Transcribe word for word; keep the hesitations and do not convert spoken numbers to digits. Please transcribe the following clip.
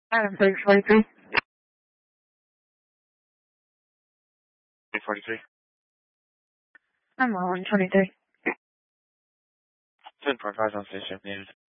Adam six forty-three. eight forty-three. I'm on twenty-three. ten point five on station needed.